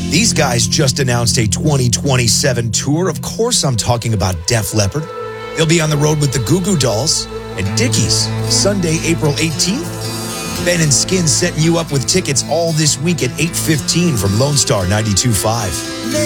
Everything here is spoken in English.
These guys just announced a 2027 tour. Of course, I'm talking about Def Leppard. They'll be on the road with the Goo Goo Dolls and Dickies Sunday, April 18th. Ben and Skin setting you up with tickets all this week at 8:15 from Lone Star 92.5.